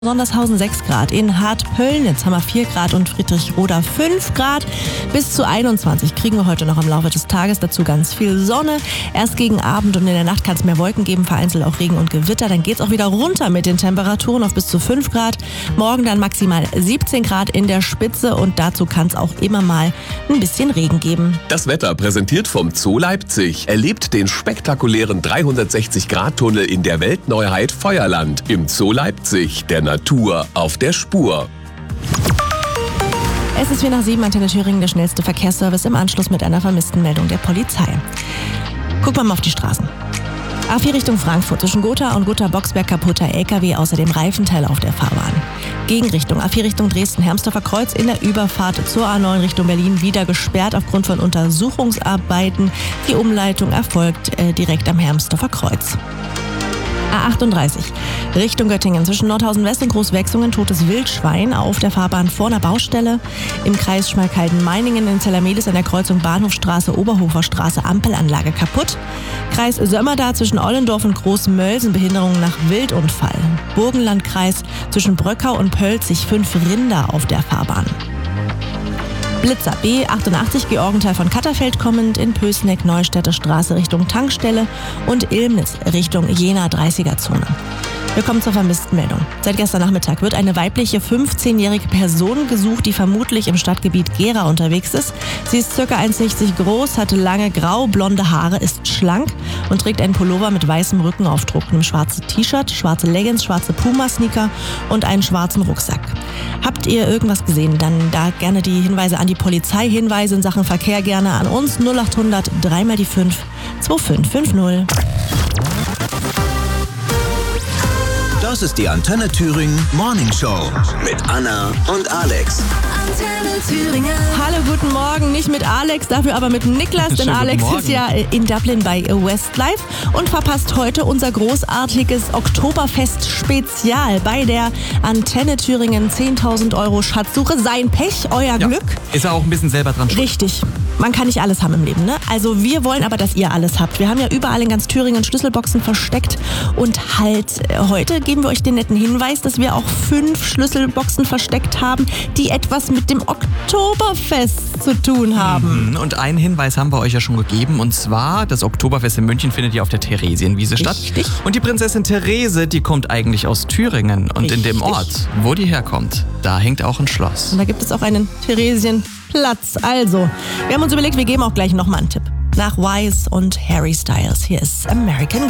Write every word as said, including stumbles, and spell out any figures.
Sondershausen sechs Grad, in Hart-Pöllnitz haben wir vier Grad und Friedrichroda fünf Grad. Bis zu einundzwanzig kriegen wir heute noch im Laufe des Tages. Dazu ganz viel Sonne. Erst gegen Abend und in der Nacht kann es mehr Wolken geben, vereinzelt auch Regen und Gewitter. Dann geht es auch wieder runter mit den Temperaturen auf bis zu fünf Grad. Morgen dann maximal siebzehn Grad in der Spitze und dazu kann es auch immer mal ein bisschen Regen geben. Das Wetter präsentiert vom Zoo Leipzig. Erlebt den spektakulären dreihundertsechzig Grad Tunnel in der Weltneuheit Feuerland im Zoo Leipzig. Der Natur auf der Spur. Es ist vier nach sieben, Antenne Thüringen, der schnellste Verkehrsservice im Anschluss mit einer vermissten Meldung der Polizei. Gucken wir mal auf die Straßen. A vier Richtung Frankfurt, zwischen Gotha und Gotha-Boxberg kaputter L K W, außerdem Reifenteile auf der Fahrbahn. Gegenrichtung A vier Richtung Dresden-Hermsdorfer Kreuz in der Überfahrt zur A neun Richtung Berlin wieder gesperrt aufgrund von Untersuchungsarbeiten. Die Umleitung erfolgt äh, direkt am Hermsdorfer Kreuz. A achtunddreißig Richtung Göttingen, zwischen Nordhausen West und Großwechsungen totes Wildschwein auf der Fahrbahn vor einer Baustelle. Im Kreis Schmalkalden-Meiningen in Zellermedis an der Kreuzung Bahnhofstraße, Oberhofer Straße, Ampelanlage kaputt. Kreis Sömmerda zwischen Ollendorf und Großmölsen, Behinderung nach Wildunfall. Burgenlandkreis zwischen Bröckau und Pölzig, fünf Rinder auf der Fahrbahn. Blitzer B achtundachtzig, Georgenthal von Katterfeld kommend in Pößneck, Neustädter Straße Richtung Tankstelle und Ilmnitz Richtung Jena dreißiger Zone. Wir kommen zur vermissten Meldung. Seit gestern Nachmittag wird eine weibliche fünfzehnjährige Person gesucht, die vermutlich im Stadtgebiet Gera unterwegs ist. Sie ist ca. eins Komma sechzig groß, hat lange grau-blonde Haare, ist schlank und trägt einen Pullover mit weißem Rückenaufdruck, einem schwarzen T-Shirt, schwarze Leggings, schwarze Puma-Sneaker und einen schwarzen Rucksack. Habt ihr irgendwas gesehen? Dann da gerne die Hinweise an die Polizei, Hinweise in Sachen Verkehr gerne an uns null achthundert drei mal die fünf zwei fünf fünf null. Das ist die Antenne Thüringen Morning Show mit Anna und Alex. Antenne Thüringen. Hallo, guten Morgen. Nicht mit Alex, dafür aber mit Niklas, denn Alex ist ja in Dublin bei Westlife und verpasst heute unser großartiges Oktoberfest-Spezial bei der Antenne Thüringen zehntausend Euro Schatzsuche. Sein Pech, euer ja, Glück. Ist er auch ein bisschen selber dran schuld. Richtig. Man kann nicht alles haben im Leben, ne? Also wir wollen aber, dass ihr alles habt. Wir haben ja überall in ganz Thüringen Schlüsselboxen versteckt und halt heute geben wir euch den netten Hinweis, dass wir auch fünf Schlüsselboxen versteckt haben, die etwas mit dem Oktoberfest zu tun haben. Und einen Hinweis haben wir euch ja schon gegeben, und zwar, das Oktoberfest in München findet ja auf der Theresienwiese statt. Richtig. Und die Prinzessin Therese, die kommt eigentlich aus Thüringen. Und Richtig. In dem Ort, wo die herkommt, da hängt auch ein Schloss. Und da gibt es auch einen Theresienplatz. Also, wir haben uns überlegt, wir geben auch gleich nochmal einen Tipp. Nach Wise und Harry Styles. Hier ist American